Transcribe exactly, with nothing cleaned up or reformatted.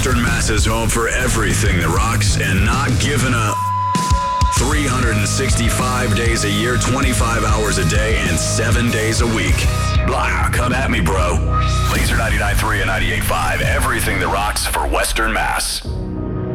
Western Mass is home for everything that rocks and not giving a three hundred sixty-five days a year, twenty-five hours a day, and seven days a week. Blah, come at me, bro. Laser ninety-nine point three and ninety-eight point five, everything that rocks for Western Mass.